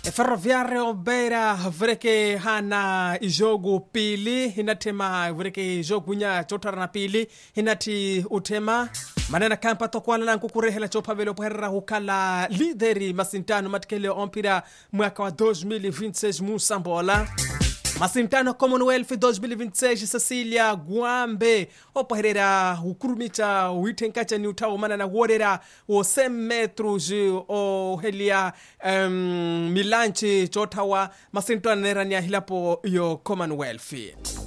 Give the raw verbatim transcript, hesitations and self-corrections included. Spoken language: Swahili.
Ferroviário Beira vreke hana ijogu pili hinatema vreke ijogu nya chotara na pili hinati utema manena kampa tokwala na kukurehela chopa velo perra hukala lideri masintano matkele ompira mwaka wa dois mil e vinte e seis Musambola Masintano Commonwealth dois mil e vinte e seis Cecilia Guambe opaherera ukurumita uitenkacha ni utawo mana na worera o cem metros o helia um, milanchi chotawa masintano nerania hilapo yo Commonwealth